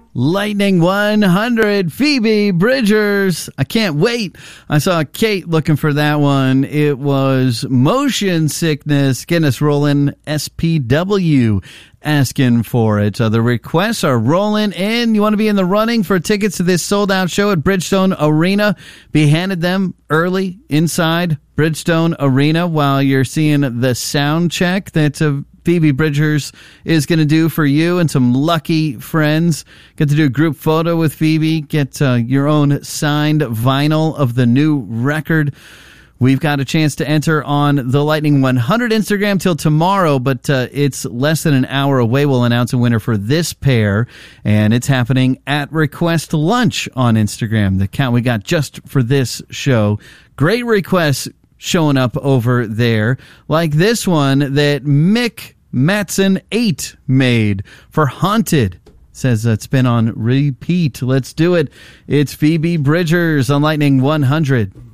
Lightning 100, Phoebe Bridgers. I can't wait. I saw Kate looking for that one. It was Motion Sickness getting us rolling. SPW asking for it. The requests are rolling in. You want to be in the running for tickets to this sold-out show at Bridgestone Arena? Be handed them early inside Bridgestone Arena while you're seeing the sound check that Phoebe Bridgers is going to do for you and some lucky friends. Get to do a group photo with Phoebe. Get your own signed vinyl of the new record. We've got a chance to enter on the Lightning 100 Instagram till tomorrow, but it's less than an hour away. We'll announce a winner for this pair, and it's happening at Request Lunch on Instagram, the account we got just for this show. Great requests showing up over there, like this one that Mick Matson 8 made for Haunted. Says it's been on repeat. Let's do it. It's Phoebe Bridgers on Lightning 100.